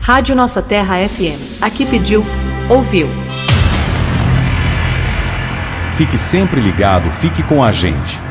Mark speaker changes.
Speaker 1: Rádio Nossa Terra FM. Aqui pediu, ouviu.
Speaker 2: Fique sempre ligado, fique com a gente.